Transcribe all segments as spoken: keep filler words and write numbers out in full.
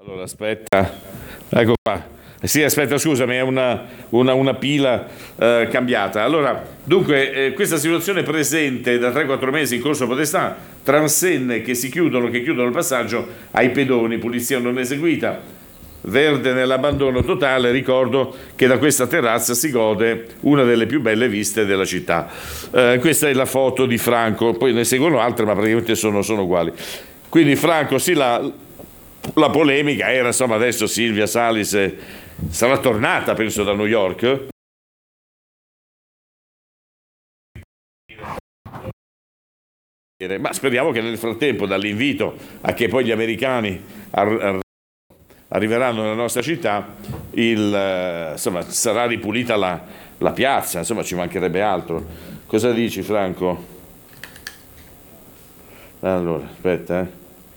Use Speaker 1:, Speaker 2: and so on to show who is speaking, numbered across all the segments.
Speaker 1: Allora, aspetta, ecco qua. Eh Sì, aspetta, scusami, è una, una- una pila eh, cambiata. Allora, dunque, eh, questa situazione presente da tre quattro mesi in corso Podestà, transenne che si chiudono, che chiudono il passaggio ai pedoni, pulizia non eseguita, verde nell'abbandono totale. Ricordo che da questa terrazza si gode una delle più belle viste della città. Eh, questa è la foto di Franco, poi ne seguono altre, ma praticamente sono, sono uguali. Quindi Franco, sì, la, la polemica era, insomma, adesso Silvia Salis eh, sarà tornata, penso, da New York. Ma speriamo che nel frattempo, dall'invito a che poi gli americani ar- ar- arriveranno nella nostra città, il, eh, insomma, sarà ripulita la, la piazza, insomma, ci mancherebbe altro. Cosa dici, Franco? Allora, aspetta, eh.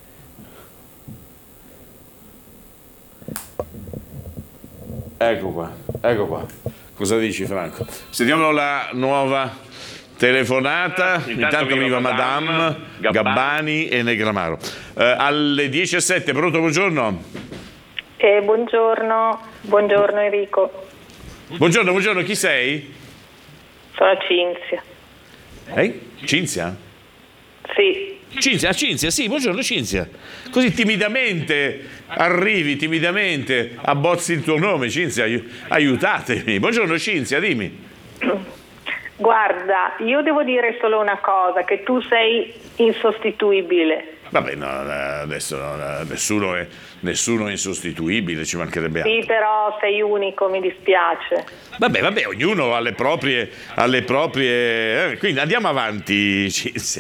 Speaker 1: Ecco qua, ecco qua. Cosa dici, Franco? Sentiamo la nuova telefonata. Intanto arriva Madame Gabbani e Negramaro. Eh, alle dieci e sette, pronto, buongiorno.
Speaker 2: Eh, buongiorno, buongiorno Enrico,
Speaker 1: Buongiorno, buongiorno, chi sei?
Speaker 2: sono Cinzia.
Speaker 1: Eh? Cinzia?
Speaker 2: Sì,
Speaker 1: Cinzia, ah, Cinzia, sì, buongiorno Cinzia. Così timidamente arrivi, timidamente abbozzi il tuo nome, Cinzia, aiu- aiutatemi. Buongiorno Cinzia, dimmi.
Speaker 2: guarda, io devo dire solo una cosa, che tu sei insostituibile.
Speaker 1: Vabbè, no, no, adesso no, no, nessuno, è, nessuno è insostituibile, ci mancherebbe altro.
Speaker 2: Sì, però sei unico, mi dispiace.
Speaker 1: Vabbè, vabbè, ognuno ha le proprie, ha le proprie... eh, quindi andiamo avanti, Cinzia.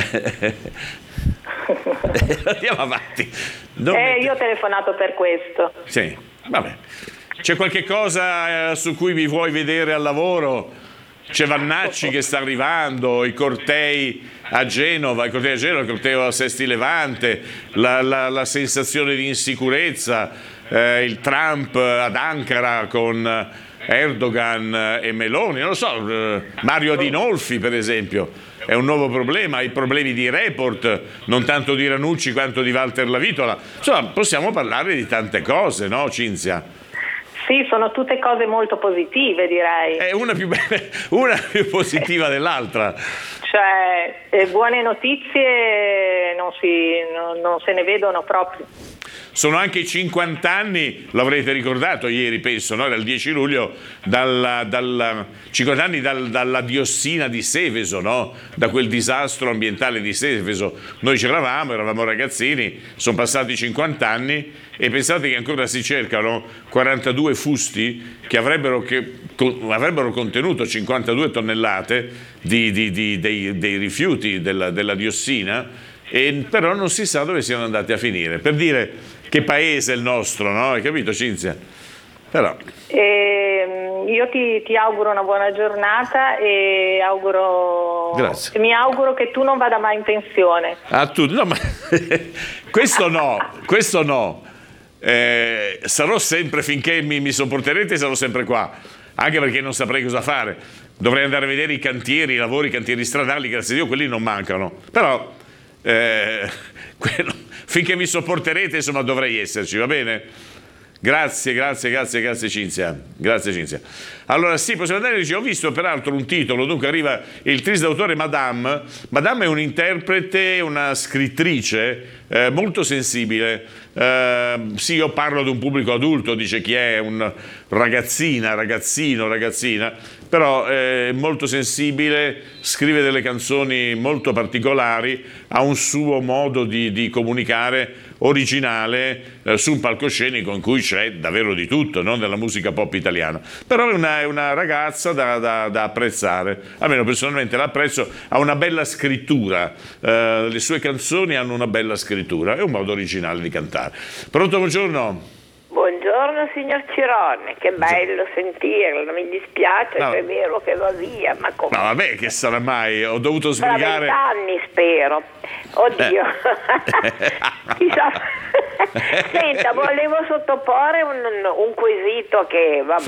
Speaker 1: Andiamo avanti. Non
Speaker 2: Eh,
Speaker 1: mette-
Speaker 2: io ho telefonato per questo.
Speaker 1: Sì, vabbè. C'è qualche cosa eh, su cui vi vuoi vedere al lavoro? C'è Vannacci che sta arrivando, i cortei a Genova, i cortei a Genova, il corteo a Sesti Levante, la, la- la sensazione di insicurezza, eh, il Trump ad Ankara con Erdogan e Meloni, non lo so, eh, Mario Adinolfi per esempio, è un nuovo problema, i problemi di Report, non tanto di Ranucci quanto di Walter Lavitola. Insomma, possiamo parlare di tante cose, no, Cinzia?
Speaker 2: Sì, sono tutte cose molto positive, direi.
Speaker 1: È una più bella, una più positiva dell'altra.
Speaker 2: Cioè, eh, buone notizie non, si, non, non se ne vedono proprio.
Speaker 1: Sono anche i cinquanta anni, l'avrete ricordato ieri, penso, no? Era il dieci luglio, dalla, dalla, cinquanta anni dal- dalla diossina di Seveso, no? Da quel disastro ambientale di Seveso. Noi c'eravamo, eravamo ragazzini, sono passati cinquanta anni e pensate che ancora si cercano quarantadue fusti che avrebbero, che, co- avrebbero contenuto cinquantadue tonnellate di, di- di- dei, dei rifiuti della, della diossina, e però non si sa dove siano andati a finire. Per dire che paese è il nostro, no? Hai capito, Cinzia? Però
Speaker 2: E, io ti, ti auguro una buona giornata e auguro,
Speaker 1: Grazie.
Speaker 2: e mi auguro che tu non vada mai in pensione.
Speaker 1: a tu, no, ma questo no, questo no. Eh, sarò sempre, finché mi, mi sopporterete, sarò sempre qua, anche perché non saprei cosa fare. Dovrei andare a vedere i cantieri, i lavori, i cantieri stradali, grazie a Dio, quelli non mancano. Però eh, quello- finché mi sopporterete, insomma, dovrei esserci, va bene? Grazie, grazie, grazie, grazie Cinzia. Grazie Cinzia. Allora sì, possiamo andare, dice, ho visto peraltro un titolo, dunque arriva il tris d'autore Madame. Madame è un'interprete, una scrittrice eh, molto sensibile. Eh, sì, io parlo ad un pubblico adulto, dice chi è, un ragazzina, ragazzino, ragazzina, però è molto sensibile, scrive delle canzoni molto particolari, ha un suo modo di, di comunicare originale eh, su un palcoscenico in cui c'è davvero di tutto, no? Nella musica pop italiana. Però è una, è una ragazza da, da- da apprezzare, almeno personalmente l'apprezzo, ha una bella scrittura, eh, le sue canzoni hanno una bella scrittura, è un modo originale di cantare. Pronto, buongiorno?
Speaker 3: Buongiorno signor Cirone, che bello sentirlo, mi dispiace
Speaker 1: No.
Speaker 3: se è vero che va via, ma come?
Speaker 1: No, vabbè, che sarà mai? Ho dovuto
Speaker 3: Tra
Speaker 1: sbrigare.
Speaker 3: vent'anni spero. Oddio. Chissà. Senta, volevo sottoporre un, un quesito che vabbè.